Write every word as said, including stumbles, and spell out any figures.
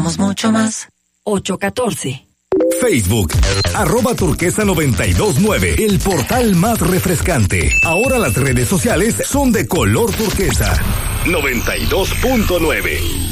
somos mucho más. ocho catorce. Facebook, arroba turquesa noventa y dos nueve, el portal más refrescante. Ahora las redes sociales son de color turquesa. noventa y dos punto nueve.